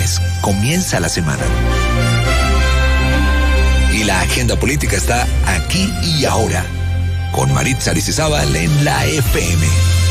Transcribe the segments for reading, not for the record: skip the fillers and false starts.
lunes comienza la semana. Y la agenda política está aquí y ahora, con Maritza Aristizábal en la FM.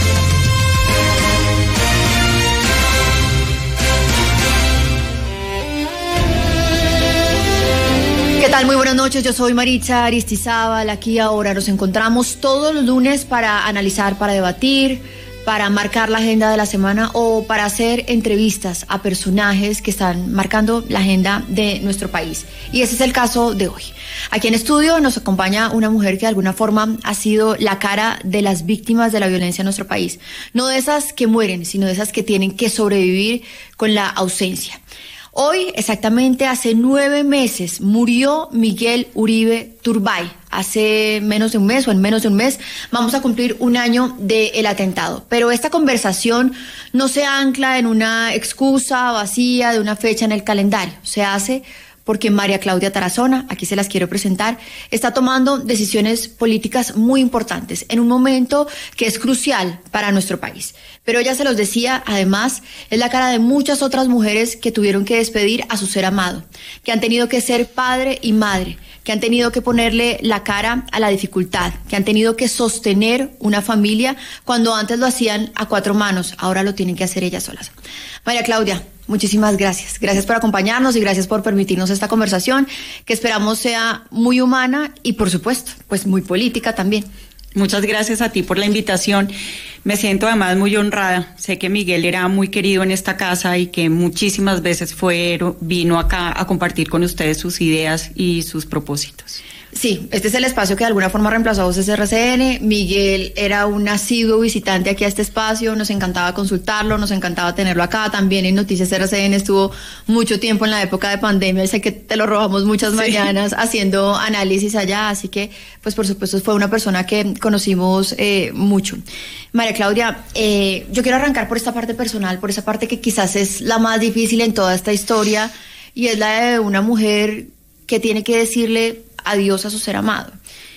¿Qué tal? Muy buenas noches, yo soy Maritza Aristizábal, aquí y ahora nos encontramos todos los lunes para analizar, para debatir, para marcar la agenda de la semana o para hacer entrevistas a personajes que están marcando la agenda de nuestro país. Y ese es el caso de hoy. Aquí en estudio nos acompaña una mujer que de alguna forma ha sido la cara de las víctimas de la violencia en nuestro país. No de esas que mueren, sino de esas que tienen que sobrevivir con la ausencia. Hoy, exactamente hace 9 meses, murió Miguel Uribe Turbay. Hace menos de un mes o en menos de un mes vamos a cumplir un año del atentado. Pero esta conversación no se ancla en una excusa vacía de una fecha en el calendario. Se hace porque María Claudia Tarazona, aquí se las quiero presentar, está tomando decisiones políticas muy importantes en un momento que es crucial para nuestro país. Pero ella se los decía, además, es la cara de muchas otras mujeres que tuvieron que despedir a su ser amado, que han tenido que ser padre y madre, que han tenido que ponerle la cara a la dificultad, que han tenido que sostener una familia cuando antes lo hacían a 4 manos, ahora lo tienen que hacer ellas solas. María Claudia, muchísimas gracias. Gracias por acompañarnos y gracias por permitirnos esta conversación que esperamos sea muy humana y, por supuesto, pues muy política también. Muchas gracias a ti por la invitación. Me siento además muy honrada. Sé que Miguel era muy querido en esta casa y que muchísimas veces vino acá a compartir con ustedes sus ideas y sus propósitos. Sí, este es el espacio que de alguna forma reemplazó a Voces RCN. Miguel era un asiduo visitante aquí a este espacio, nos encantaba consultarlo, nos encantaba tenerlo acá. También en Noticias RCN estuvo mucho tiempo en la época de pandemia, sé que te lo robamos muchas mañanas haciendo análisis allá, así que pues por supuesto fue una persona que conocimos mucho. María Claudia, yo quiero arrancar por esta parte personal, por esa parte que quizás es la más difícil en toda esta historia, y es la de una mujer que tiene que decirle adiós a su ser amado.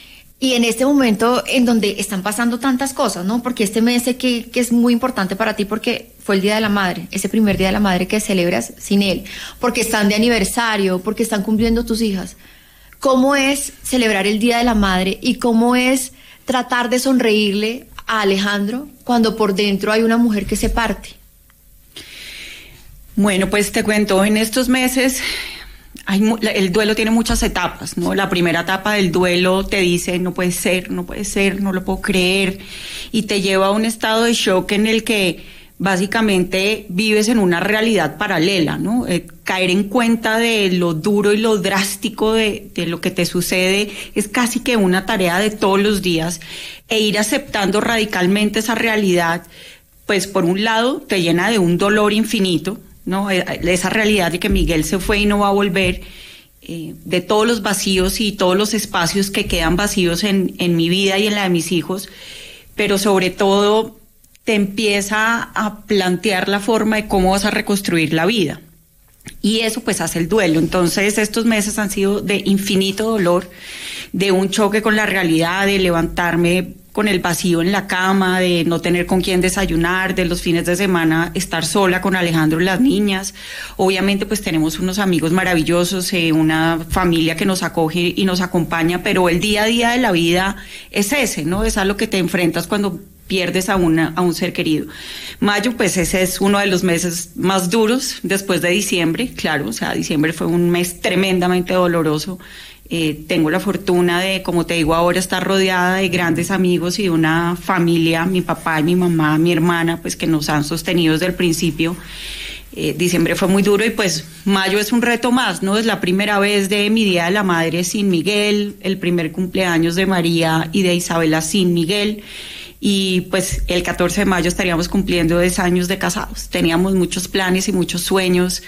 Y en este momento en donde están pasando tantas cosas, ¿no? Porque este mes sé que es muy importante para ti porque fue el Día de la Madre, ese primer Día de la Madre que celebras sin él, porque están de aniversario, porque están cumpliendo tus hijas. ¿Cómo es celebrar el Día de la Madre y cómo es tratar de sonreírle a Alejandro cuando por dentro hay una mujer que se parte? Bueno, pues te cuento, en estos meses el duelo tiene muchas etapas, ¿no? La primera etapa del duelo te dice no puede ser, no lo puedo creer, y te lleva a un estado de shock en el que básicamente vives en una realidad paralela, ¿no? Caer en cuenta de lo duro y lo drástico de lo que te sucede es casi que una tarea de todos los días, e ir aceptando radicalmente esa realidad, pues por un lado te llena de un dolor infinito, ¿no? Esa realidad de que Miguel se fue y no va a volver, de todos los vacíos y todos los espacios que quedan vacíos en mi vida y en la de mis hijos, pero sobre todo te empieza a plantear la forma de cómo vas a reconstruir la vida. Y eso pues hace el duelo. Entonces estos meses han sido de infinito dolor, de un choque con la realidad, de levantarme con el vacío en la cama, de no tener con quién desayunar, de los fines de semana estar sola con Alejandro y las niñas. Obviamente pues tenemos unos amigos maravillosos, una familia que nos acoge y nos acompaña, pero el día a día de la vida es ese, ¿no? Es a lo que te enfrentas cuando pierdes a un ser querido. Mayo, pues ese es uno de los meses más duros después de diciembre, claro, o sea, diciembre fue un mes tremendamente doloroso. Tengo la fortuna de, como te digo ahora, estar rodeada de grandes amigos y de una familia, mi papá y mi mamá, mi hermana, pues que nos han sostenido desde el principio. Diciembre fue muy duro y pues mayo es un reto más, ¿no? Es la primera vez de mi Día de la Madre sin Miguel, el primer cumpleaños de María y de Isabela sin Miguel. Y pues el 14 de mayo estaríamos cumpliendo 10 años de casados. Teníamos muchos planes y muchos sueños,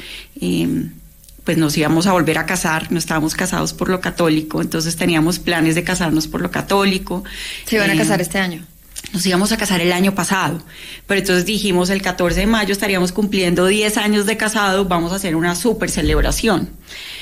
pues nos íbamos a volver a casar, no estábamos casados por lo católico, entonces teníamos planes de casarnos por lo católico. ¿Se iban a casar este año? Nos íbamos a casar el año pasado, pero entonces dijimos el 14 de mayo estaríamos cumpliendo 10 años de casado, vamos a hacer una súper celebración.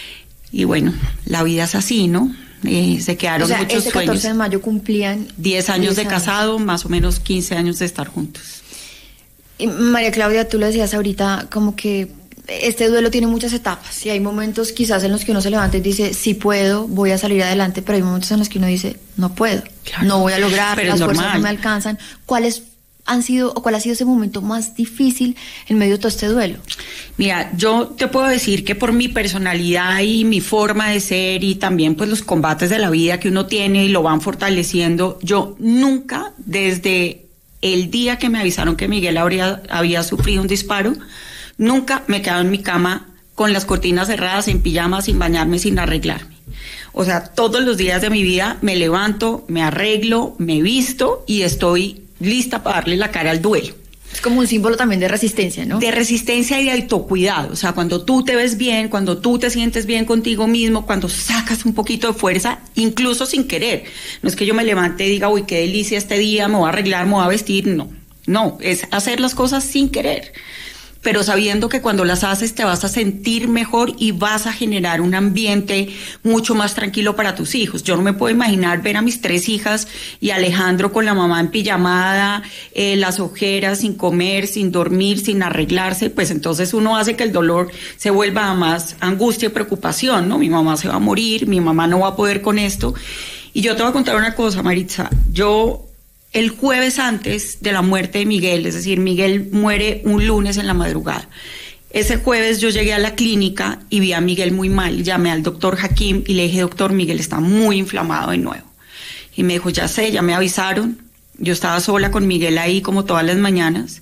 Y bueno, la vida es así, ¿no? Se quedaron muchos sueños. El 14 de mayo cumplían 10 años de casado, más o menos 15 años de estar juntos. Y María Claudia, tú lo decías ahorita, como que este duelo tiene muchas etapas y hay momentos quizás en los que uno se levanta y dice, sí puedo, voy a salir adelante, pero hay momentos en los que uno dice, no puedo, claro, no voy a lograr, las fuerzas no me alcanzan. ¿Cuál ha sido ese momento más difícil en medio de todo este duelo? Mira, yo te puedo decir que por mi personalidad y mi forma de ser y también pues los combates de la vida que uno tiene y lo van fortaleciendo, yo nunca, desde el día que me avisaron que Miguel había sufrido un disparo, nunca me he quedado en mi cama con las cortinas cerradas, en pijama, sin bañarme, sin arreglarme. O sea, todos los días de mi vida me levanto, me arreglo, me visto y estoy lista para darle la cara al duelo. Es como un símbolo también de resistencia, ¿no? De resistencia y de autocuidado. O sea, cuando tú te ves bien, cuando tú te sientes bien contigo mismo, cuando sacas un poquito de fuerza, incluso sin querer. No es que yo me levante y diga, uy, qué delicia este día, me voy a arreglar, me voy a vestir. No, es hacer las cosas sin querer, pero sabiendo que cuando las haces te vas a sentir mejor y vas a generar un ambiente mucho más tranquilo para tus hijos. Yo no me puedo imaginar ver a mis 3 hijas y a Alejandro con la mamá en pijamada, las ojeras, sin comer, sin dormir, sin arreglarse, pues entonces uno hace que el dolor se vuelva a más angustia y preocupación, ¿no? Mi mamá se va a morir, mi mamá no va a poder con esto. Y yo te voy a contar una cosa, Maritza, el jueves antes de la muerte de Miguel, es decir, Miguel muere un lunes en la madrugada. Ese jueves yo llegué a la clínica y vi a Miguel muy mal. Llamé al doctor Hakim y le dije, doctor, Miguel está muy inflamado de nuevo. Y me dijo, ya sé, ya me avisaron. Yo estaba sola con Miguel ahí como todas las mañanas.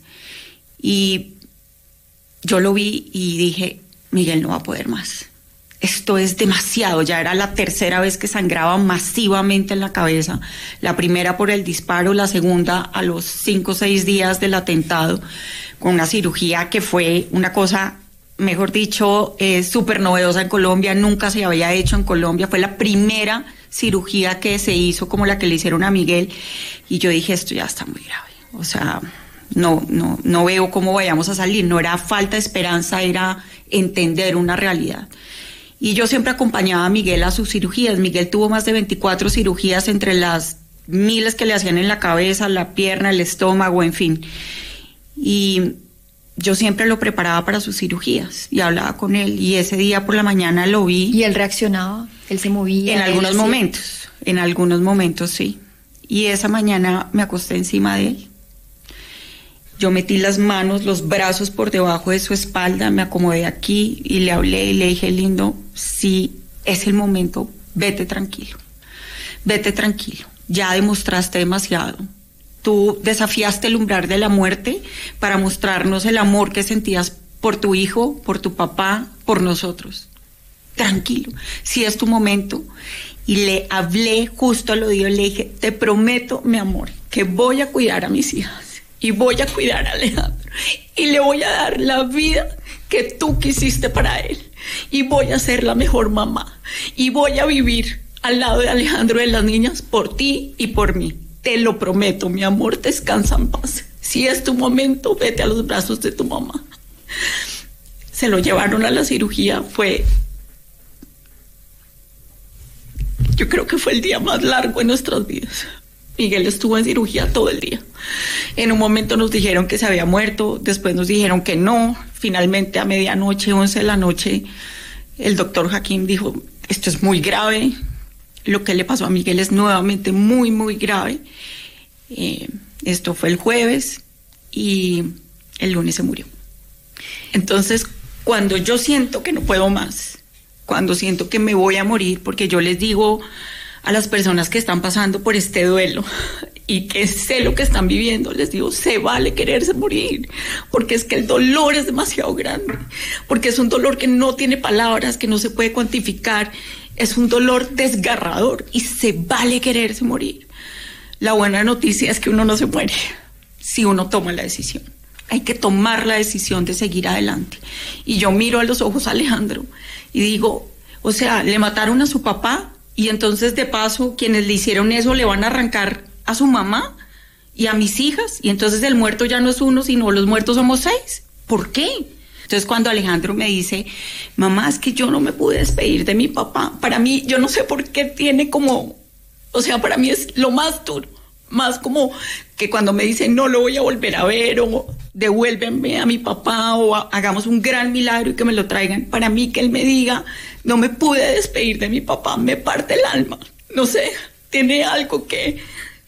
Y yo lo vi y dije, Miguel no va a poder más. Esto es demasiado, ya era la 3ª vez que sangraba masivamente en la cabeza, la primera por el disparo, la segunda a los 5 o 6 días del atentado, con una cirugía que fue una cosa, mejor dicho, súper novedosa en Colombia, nunca se había hecho en Colombia, fue la primera cirugía que se hizo como la que le hicieron a Miguel, y yo dije, esto ya está muy grave, o sea, no veo cómo vayamos a salir, no era falta de esperanza, era entender una realidad. Y yo siempre acompañaba a Miguel a sus cirugías. Miguel tuvo más de 24 cirugías entre las miles que le hacían en la cabeza, la pierna, el estómago, en fin. Y yo siempre lo preparaba para sus cirugías y hablaba con él. Y ese día por la mañana lo vi. ¿Y él reaccionaba? ¿Él se movía? En algunos momentos sí. Y esa mañana me acosté encima de él. Yo metí las manos, los brazos por debajo de su espalda, me acomodé aquí y le hablé y le dije, lindo, si es el momento, vete tranquilo, ya demostraste demasiado. Tú desafiaste el umbral de la muerte para mostrarnos el amor que sentías por tu hijo, por tu papá, por nosotros. Tranquilo, si es tu momento. Y le hablé justo al oído, le dije, te prometo, mi amor, que voy a cuidar a mis hijas. Y voy a cuidar a Alejandro y le voy a dar la vida que tú quisiste para él y voy a ser la mejor mamá y voy a vivir al lado de Alejandro y de las niñas por ti y por mí. Te lo prometo, mi amor, descansa en paz. Si es tu momento, vete a los brazos de tu mamá. Se lo llevaron a la cirugía, yo creo que fue el día más largo en nuestras vidas. Miguel estuvo en cirugía todo el día. En un momento nos dijeron que se había muerto, después nos dijeron que no. Finalmente a medianoche, 11 de la noche, el doctor Hakim dijo, esto es muy grave, lo que le pasó a Miguel es nuevamente muy, muy grave. Esto fue el jueves y el lunes se murió. Entonces, cuando yo siento que no puedo más, cuando siento que me voy a morir, porque yo les digo a las personas que están pasando por este duelo y que sé lo que están viviendo, les digo, se vale quererse morir, porque es que el dolor es demasiado grande, porque es un dolor que no tiene palabras, que no se puede cuantificar, es un dolor desgarrador y se vale quererse morir. La buena noticia es que uno no se muere si uno toma la decisión. Hay que tomar la decisión de seguir adelante. Y yo miro a los ojos a Alejandro y digo, o sea, le mataron a su papá, y entonces de paso quienes le hicieron eso le van a arrancar a su mamá y a mis hijas, y entonces el muerto ya no es uno, sino los muertos somos 6. ¿Por qué? Entonces cuando Alejandro me dice, mamá, es que yo no me pude despedir de mi papá, para mí, yo no sé por qué tiene como, o sea, para mí es lo más duro, más como que cuando me dicen no lo voy a volver a ver, o devuélvenme a mi papá o hagamos un gran milagro y que me lo traigan. Para mí que él me diga, no me pude despedir de mi papá, me parte el alma. No sé, tiene algo que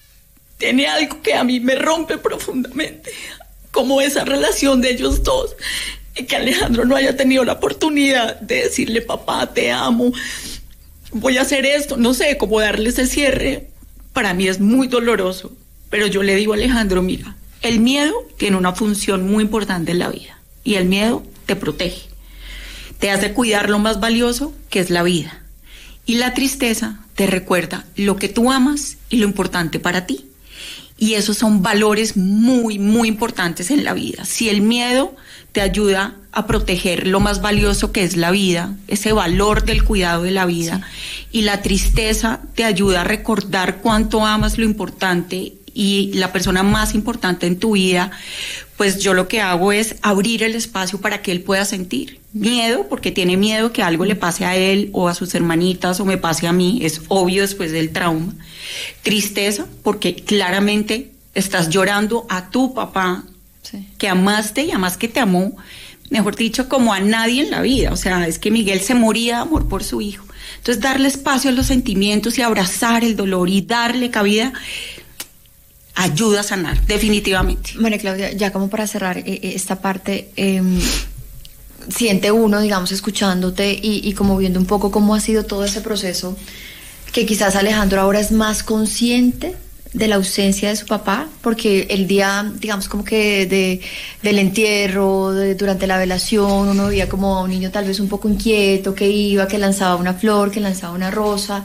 a mí me rompe profundamente, como esa relación de ellos dos, y que Alejandro no haya tenido la oportunidad de decirle, papá, te amo, voy a hacer esto, no sé, como darle ese cierre. Para mí es muy doloroso, pero yo le digo a Alejandro, mira, el miedo tiene una función muy importante en la vida, y el miedo te protege, te hace cuidar lo más valioso, que es la vida, y la tristeza te recuerda lo que tú amas y lo importante para ti. Y esos son valores muy, muy importantes en la vida. Si el miedo te ayuda a proteger lo más valioso que es la vida, ese valor del cuidado de la vida, sí, y la tristeza te ayuda a recordar cuánto amas lo importante y la persona más importante en tu vida, pues yo lo que hago es abrir el espacio para que él pueda sentir miedo, porque tiene miedo que algo le pase a él o a sus hermanitas o me pase a mí, es obvio después del trauma. Tristeza, porque claramente estás llorando a tu papá, sí, que amaste y además que te amó, mejor dicho, como a nadie en la vida. O sea, es que Miguel se moría de amor por su hijo. Entonces, darle espacio a los sentimientos y abrazar el dolor y darle cabida ayuda a sanar, definitivamente. María Claudia, ya como para cerrar esta parte, siente uno, digamos, escuchándote y como viendo un poco cómo ha sido todo ese proceso, que quizás Alejandro ahora es más consciente de la ausencia de su papá, porque el día, digamos, como que del entierro, durante la velación, uno veía como a un niño tal vez un poco inquieto, que iba, que lanzaba una flor, que lanzaba una rosa,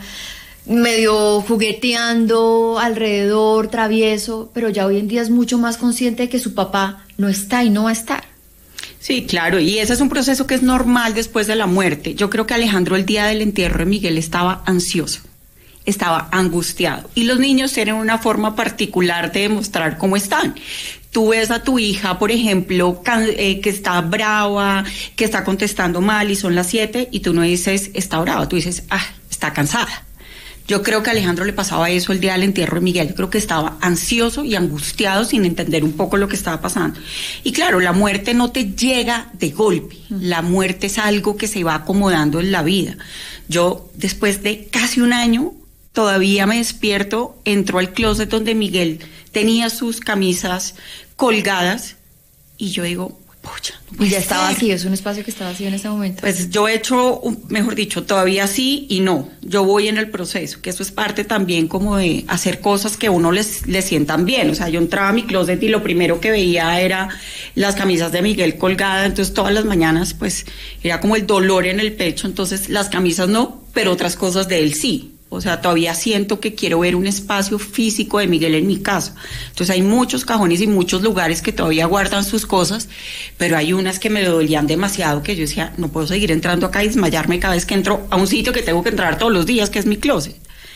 medio jugueteando alrededor, travieso, pero ya hoy en día es mucho más consciente de que su papá no está y no va a estar. Sí, claro, y ese es un proceso que es normal después de la muerte. Yo creo que Alejandro el día del entierro de Miguel estaba ansioso, estaba angustiado, y los niños tienen una forma particular de demostrar cómo están. Tú ves a tu hija, por ejemplo, que está brava, que está contestando mal y son las 7 y tú no dices está brava, tú dices está cansada. Yo creo que a Alejandro le pasaba eso el día del entierro de Miguel. Yo creo que estaba ansioso y angustiado sin entender un poco lo que estaba pasando. Y claro, la muerte no te llega de golpe. La muerte es algo que se va acomodando en la vida. Yo, después de casi un año, todavía me despierto, entro al closet donde Miguel tenía sus camisas colgadas y yo digo, pucha, y ya está vacío, es un espacio que está vacío en ese momento. Pues yo he hecho, mejor dicho, todavía sí y no. Yo voy en el proceso, que eso es parte también como de hacer cosas que uno les sientan bien. O sea, yo entraba a mi closet y lo primero que veía era las camisas de Miguel colgadas, entonces todas las mañanas pues era como el dolor en el pecho, entonces las camisas no, pero otras cosas de él sí. O sea, todavía siento que quiero ver un espacio físico de Miguel en mi casa. Entonces hay muchos cajones y muchos lugares que todavía guardan sus cosas, pero hay unas que me dolían demasiado, que yo decía, no puedo seguir entrando acá y desmayarme cada vez que entro a un sitio que tengo que entrar todos los días, que es mi closet.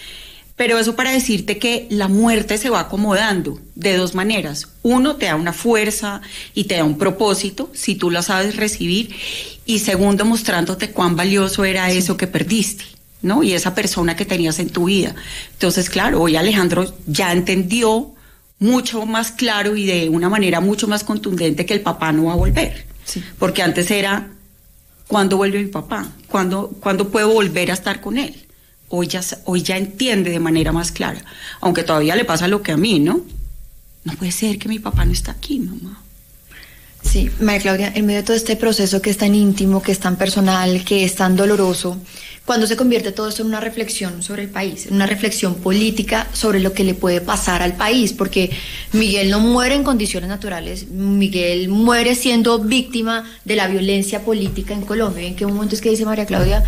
Pero eso para decirte que la muerte se va acomodando de dos maneras. Uno, te da una fuerza y te da un propósito, si tú la sabes recibir. Y segundo, mostrándote cuán valioso era eso que perdiste, ¿no? Y esa persona que tenías en tu vida. Entonces, claro, hoy Alejandro ya entendió mucho más claro y de una manera mucho más contundente que el papá no va a volver. Sí. Porque antes era, ¿cuándo vuelve mi papá? ¿Cuándo puedo volver a estar con él? Hoy ya entiende de manera más clara, aunque todavía le pasa lo que a mí, ¿no? No puede ser que mi papá no está aquí, mamá. Sí, María Claudia, en medio de todo este proceso que es tan íntimo, que es tan personal, que es tan doloroso, ¿cuándo se convierte todo esto en una reflexión sobre el país, en una reflexión política sobre lo que le puede pasar al país? Porque Miguel no muere en condiciones naturales, Miguel muere siendo víctima de la violencia política en Colombia. ¿En qué momento es que dice María Claudia,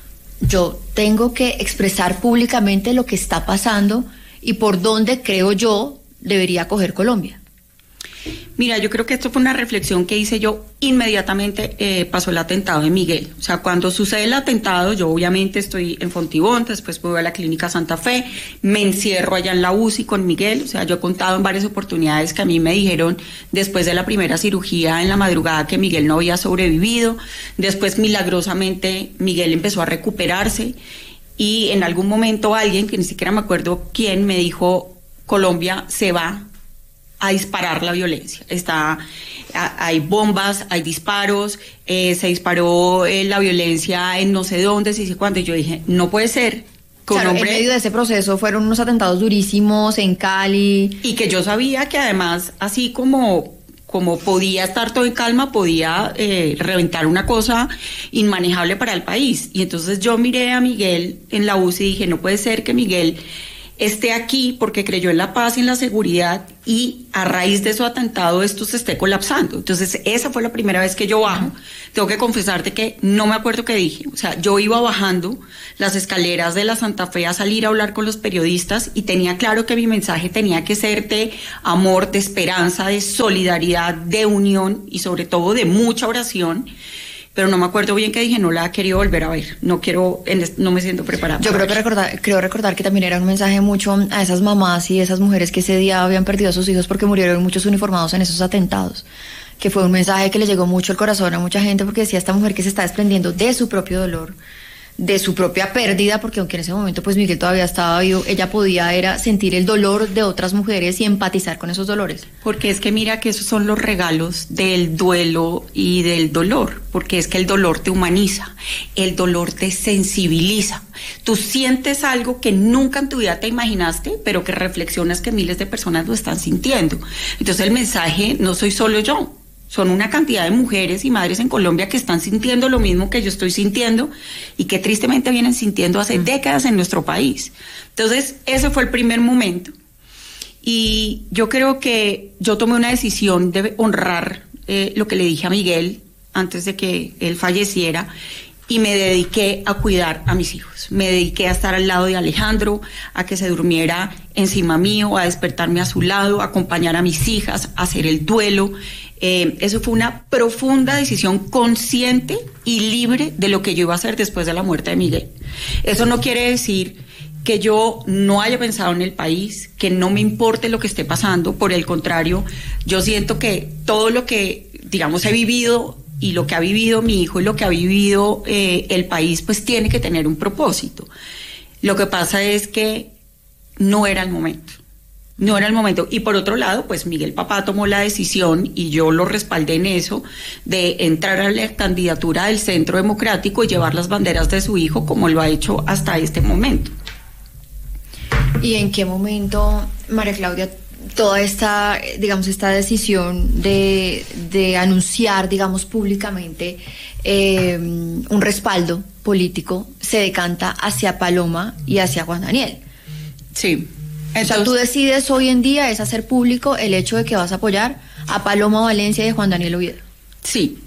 yo tengo que expresar públicamente lo que está pasando y por dónde creo yo debería coger Colombia? Mira, yo creo que esto fue una reflexión que hice yo inmediatamente, pasó el atentado de Miguel. O sea, cuando sucede el atentado, yo obviamente estoy en Fontibón, después voy a la Clínica Santa Fe, me encierro allá en la UCI con Miguel. O sea, yo he contado en varias oportunidades que a mí me dijeron después de la primera cirugía en la madrugada que Miguel no había sobrevivido. Después, milagrosamente, Miguel empezó a recuperarse y en algún momento alguien, que ni siquiera me acuerdo quién, me dijo, Colombia se va a disparar la violencia. Hay bombas, hay disparos, se disparó la violencia en no sé dónde, se dice cuándo. Y yo dije, no puede ser. Claro, en medio de ese proceso fueron unos atentados durísimos en Cali. Y que yo sabía que además, así como podía estar todo en calma, podía reventar una cosa inmanejable para el país. Y entonces yo miré a Miguel en la UCI y dije, no puede ser que Miguel esté aquí porque creyó en la paz y en la seguridad, y a raíz de su atentado esto se esté colapsando. Entonces esa fue la primera vez que yo bajo. Tengo que confesarte que no me acuerdo qué dije. O sea, yo iba bajando las escaleras de la Santa Fe a salir a hablar con los periodistas y tenía claro que mi mensaje tenía que ser de amor, de esperanza, de solidaridad, de unión y sobre todo de mucha oración. Pero no me acuerdo bien qué dije, no la he querido volver a ver, no me siento preparada. Yo creo recordar que también era un mensaje mucho a esas mamás y esas mujeres que ese día habían perdido a sus hijos porque murieron muchos uniformados en esos atentados, que fue un mensaje que le llegó mucho al corazón a mucha gente, porque decía esta mujer que se está desprendiendo de su propio dolor, de su propia pérdida, porque aunque en ese momento pues Miguel todavía estaba vivo, ella podía era sentir el dolor de otras mujeres y empatizar con esos dolores. Porque es que mira que esos son los regalos del duelo y del dolor, porque es que el dolor te humaniza, el dolor te sensibiliza. Tú sientes algo que nunca en tu vida te imaginaste, pero que reflexionas que miles de personas lo están sintiendo. Entonces el mensaje no soy solo yo. Son una cantidad de mujeres y madres en Colombia que están sintiendo lo mismo que yo estoy sintiendo y que tristemente vienen sintiendo hace décadas en nuestro país. Entonces, ese fue el primer momento. Y yo creo que yo tomé una decisión de honrar lo que le dije a Miguel antes de que él falleciera, y me dediqué a cuidar a mis hijos. Me dediqué a estar al lado de Alejandro, a que se durmiera encima mío, a despertarme a su lado, a acompañar a mis hijas, a hacer el duelo. Eso fue una profunda decisión consciente y libre de lo que yo iba a hacer después de la muerte de Miguel. Eso no quiere decir que yo no haya pensado en el país, que no me importe lo que esté pasando. Por el contrario, yo siento que todo lo que, digamos, he vivido y lo que ha vivido mi hijo y lo que ha vivido el país, pues tiene que tener un propósito. Lo que pasa es que no era el momento. No era el momento. Y por otro lado, pues Miguel papá tomó la decisión, y yo lo respaldé en eso, de entrar a la candidatura del Centro Democrático y llevar las banderas de su hijo, como lo ha hecho hasta este momento. ¿Y en qué momento, María Claudia, toda esta, digamos, esta decisión de anunciar, digamos, públicamente un respaldo político se decanta hacia Paloma y hacia Juan Daniel? Sí. Entonces, o sea, tú decides hoy en día es hacer público el hecho de que vas a apoyar a Paloma Valencia y a Juan Daniel Oviedo. Sí,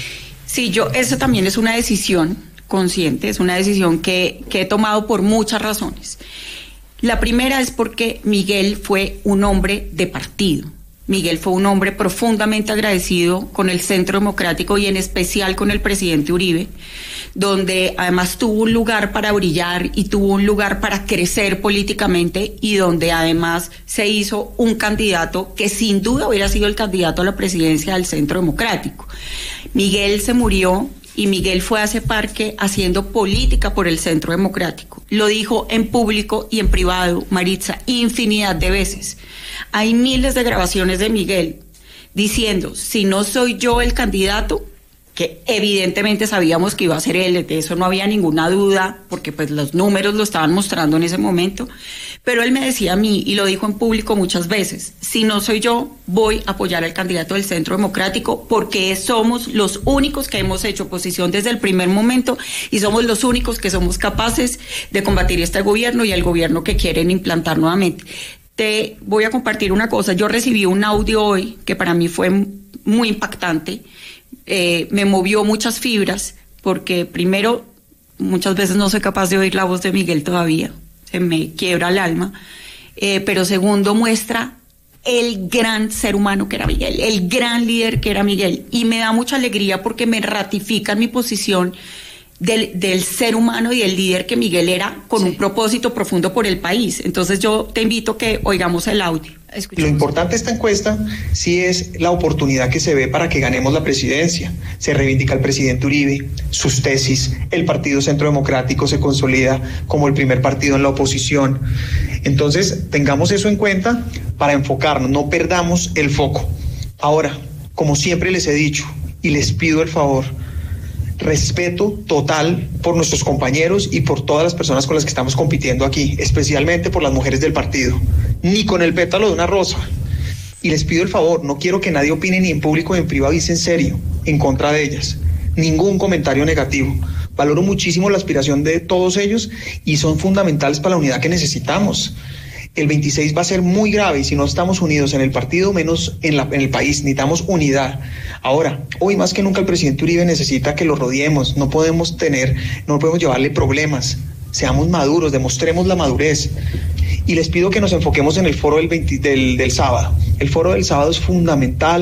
eso también es una decisión consciente, es una decisión que he tomado por muchas razones. La primera es porque Miguel fue un hombre de partido. Miguel fue un hombre profundamente agradecido con el Centro Democrático y en especial con el presidente Uribe, donde además tuvo un lugar para brillar y tuvo un lugar para crecer políticamente, y donde además se hizo un candidato que sin duda hubiera sido el candidato a la presidencia del Centro Democrático. Miguel se murió y Miguel fue a ese parque haciendo política por el Centro Democrático. Lo dijo en público y en privado, Maritza, infinidad de veces. Hay miles de grabaciones de Miguel diciendo, si no soy yo el candidato, que evidentemente sabíamos que iba a ser él, de eso no había ninguna duda, porque pues los números lo estaban mostrando en ese momento, pero él me decía a mí, y lo dijo en público muchas veces, si no soy yo, voy a apoyar al candidato del Centro Democrático, porque somos los únicos que hemos hecho oposición desde el primer momento, y somos los únicos que somos capaces de combatir este gobierno y el gobierno que quieren implantar nuevamente. Te voy a compartir una cosa, yo recibí un audio hoy que para mí fue muy impactante. Me movió muchas fibras, porque primero, muchas veces no soy capaz de oír la voz de Miguel todavía, se me quiebra el alma, pero segundo, muestra el gran ser humano que era Miguel, el gran líder que era Miguel, y me da mucha alegría porque me ratifica en mi posición del ser humano y del líder que Miguel era, con un propósito profundo por el país. Entonces yo te invito a que oigamos el audio. Lo importante de esta encuesta sí es la oportunidad que se ve para que ganemos la presidencia. Se reivindica al presidente Uribe, sus tesis, el Partido Centro Democrático se consolida como el primer partido en la oposición. Entonces, tengamos eso en cuenta, para enfocarnos, no perdamos el foco. Ahora, como siempre les he dicho y les pido el favor, respeto total por nuestros compañeros y por todas las personas con las que estamos compitiendo aquí, especialmente por las mujeres del partido, ni con el pétalo de una rosa. Y les pido el favor, no quiero que nadie opine ni en público ni en privado y en serio en contra de ellas. Ningún comentario negativo. Valoro muchísimo la aspiración de todos ellos y son fundamentales para la unidad que necesitamos. El 26 va a ser muy grave y si no estamos unidos en el partido, menos en el país. Necesitamos unidad. Ahora, hoy más que nunca el presidente Uribe necesita que lo rodeemos. No podemos llevarle problemas. Seamos maduros, demostremos la madurez. Y les pido que nos enfoquemos en el foro del sábado. El foro del sábado es fundamental.